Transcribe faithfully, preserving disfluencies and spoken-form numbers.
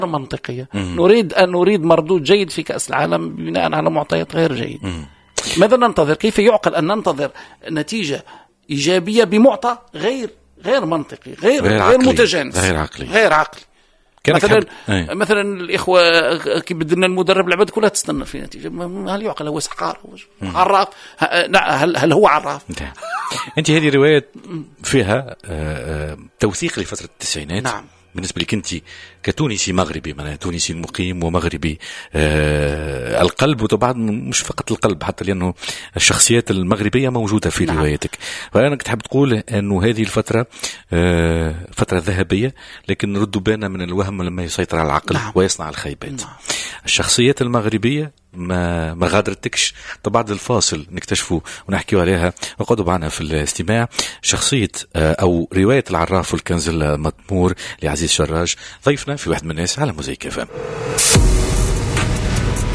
منطقية. نريد أن نريد مردود جيد في كأس العالم بناء على معطيات غير جيد. مم. ماذا ننتظر؟ كيف يعقل أن ننتظر نتيجة إيجابية بمعطى غير غير منطقي غير غير, غير متجانس غير عقلي غير عقلي مثلا مثلا الإخوة كي بدلنا المدرب العباد كلها تستنى في نتيجة. هل يعقل؟ هو سحقار عراف؟ هل هل هو عراف؟ أنت هذه رواية فيها توثيق لفترة التسعينات. نعم. بالنسبة لك أنت كتونسي مغربي، معناها تونسي مقيم ومغربي آه القلب، وطبعا مش فقط القلب حتى لأنه الشخصيات المغربية موجودة في نعم. روايتك. فأنا كنت حاب تقول أنه هذه الفترة آه فترة ذهبية، لكن ردوا بالنا من الوهم لما يسيطر على العقل نعم. ويصنع الخيبات. نعم. الشخصيات المغربية ما ما غادرتكش. طب بعد الفاصل نكتشفوا ونحكيوا عليها وقعدوا معنا في الاستماع شخصية أو رواية العراف والكنز المطمور لعزيز شراج، ضيفنا في واحد من الناس على موزايك اف ام.